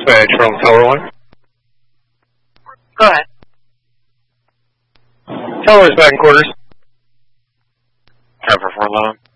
dispatch from Tower 1. Go ahead. Tower's back in quarters. Cover for long.